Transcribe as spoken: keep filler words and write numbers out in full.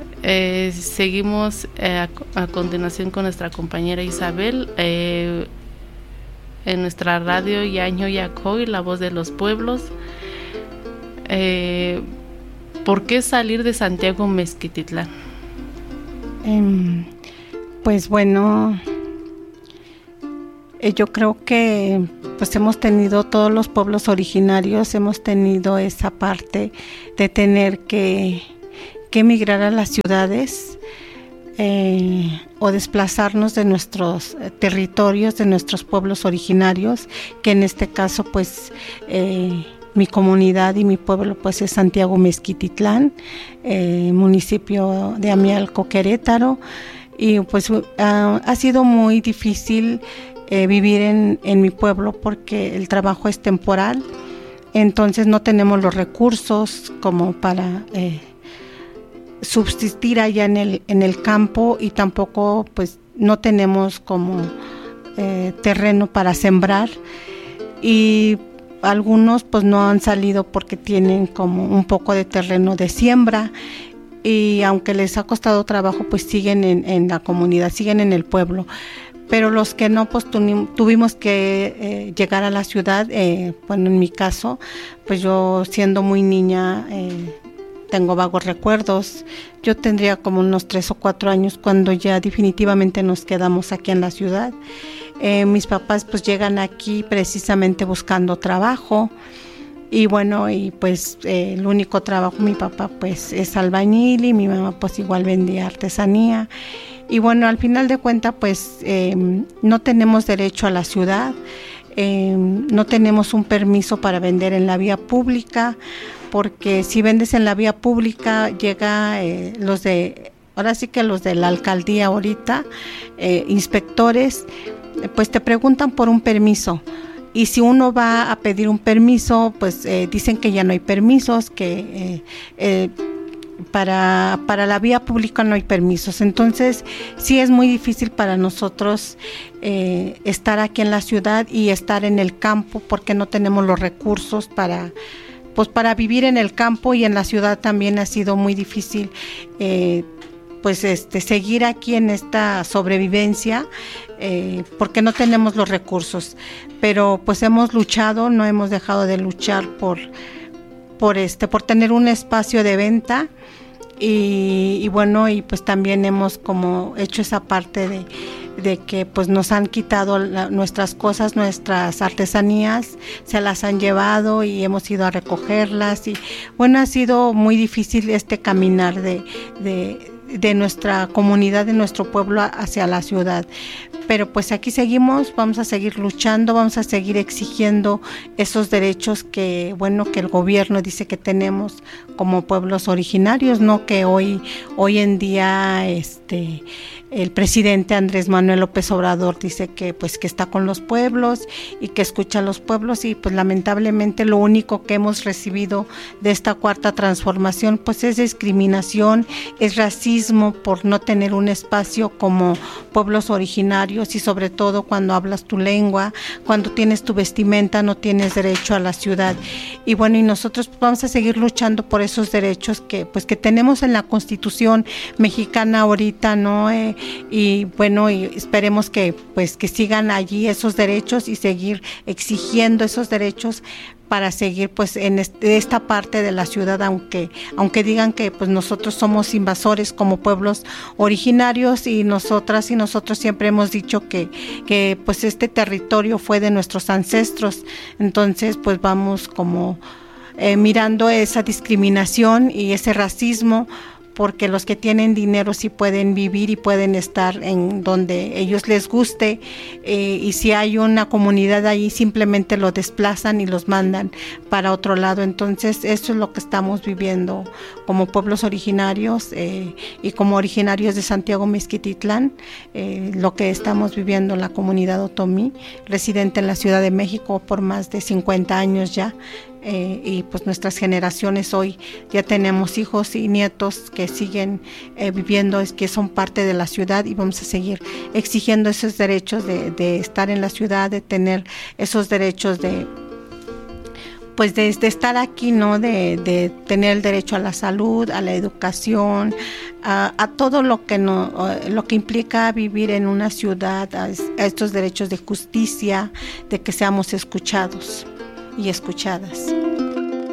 Eh, seguimos eh, a, a continuación con nuestra compañera Isabel eh, en nuestra radio Yaño Yacoy, la voz de los pueblos. Eh, ¿Por qué salir de Santiago Mezquititlán? Eh, pues bueno, eh, yo creo que pues hemos tenido, todos los pueblos originarios hemos tenido esa parte de tener que que emigrar a las ciudades eh, o desplazarnos de nuestros territorios, de nuestros pueblos originarios, que en este caso pues eh, mi comunidad y mi pueblo pues es Santiago Mezquititlán, eh, municipio de Amialco, Querétaro, y pues uh, ha sido muy difícil eh, vivir en, en mi pueblo porque el trabajo es temporal, entonces no tenemos los recursos como para eh, subsistir allá en el en el campo, y tampoco pues no tenemos como eh, terreno para sembrar, y algunos pues no han salido porque tienen como un poco de terreno de siembra, y aunque les ha costado trabajo pues siguen en, en la comunidad, siguen en el pueblo. Pero los que no, pues tuvimos que eh, llegar a la ciudad, eh, bueno, en mi caso, pues yo siendo muy niña, eh, tengo vagos recuerdos, yo tendría como unos tres o cuatro años cuando ya definitivamente nos quedamos aquí en la ciudad. Eh, mis papás pues llegan aquí precisamente buscando trabajo, y bueno, y pues eh, el único trabajo, mi papá pues es albañil y mi mamá pues igual vendía artesanía, y bueno, al final de cuentas pues eh, no tenemos derecho a la ciudad, eh, no tenemos un permiso para vender en la vía pública, porque si vendes en la vía pública llega eh, los de, ahora sí que los de la alcaldía ahorita, eh, inspectores, pues te preguntan por un permiso, y si uno va a pedir un permiso, pues eh, dicen que ya no hay permisos, que eh, eh, para, para la vía pública no hay permisos. Entonces sí es muy difícil para nosotros eh, estar aquí en la ciudad y estar en el campo, porque no tenemos los recursos para pues para vivir en el campo, y en la ciudad también ha sido muy difícil eh, pues este seguir aquí en esta sobrevivencia eh, porque no tenemos los recursos, pero pues hemos luchado, no hemos dejado de luchar por por este por tener un espacio de venta, y, y bueno, y pues también hemos como hecho esa parte de de que pues nos han quitado la, nuestras cosas, nuestras artesanías, se las han llevado y hemos ido a recogerlas, y bueno, ha sido muy difícil este caminar de, de, de nuestra comunidad, de nuestro pueblo hacia la ciudad. Pero pues aquí seguimos, vamos a seguir luchando, vamos a seguir exigiendo esos derechos que, bueno, que el gobierno dice que tenemos como pueblos originarios, no que hoy, hoy en día este el presidente Andrés Manuel López Obrador dice que pues que está con los pueblos y que escucha a los pueblos, y pues lamentablemente lo único que hemos recibido de esta cuarta transformación pues es discriminación, es racismo por no tener un espacio como pueblos originarios, y sobre todo cuando hablas tu lengua, cuando tienes tu vestimenta, no tienes derecho a la ciudad. Y bueno, y nosotros vamos a seguir luchando por esos derechos que pues que tenemos en la Constitución mexicana ahorita, ¿no? Eh, y bueno, y esperemos que pues que sigan allí esos derechos y seguir exigiendo esos derechos para seguir pues en este, esta parte de la ciudad, aunque aunque digan que pues nosotros somos invasores como pueblos originarios, y nosotras y nosotros siempre hemos dicho que que pues este territorio fue de nuestros ancestros. Entonces pues vamos como eh, mirando esa discriminación y ese racismo, porque los que tienen dinero sí pueden vivir y pueden estar en donde ellos les guste, eh, y si hay una comunidad ahí simplemente lo desplazan y los mandan para otro lado. Entonces eso es lo que estamos viviendo como pueblos originarios eh, y como originarios de Santiago Mezquititlán, eh, lo que estamos viviendo la comunidad otomí, residente en la Ciudad de México por más de cincuenta años ya. Eh, y pues nuestras generaciones hoy ya tenemos hijos y nietos que siguen eh, viviendo, es que son parte de la ciudad, y vamos a seguir exigiendo esos derechos de, de estar en la ciudad, de tener esos derechos de pues de, de estar aquí, ¿no? De, de tener el derecho a la salud, a la educación, a, a todo lo que no, lo que implica vivir en una ciudad, a, a estos derechos de justicia, de que seamos escuchados y escuchadas.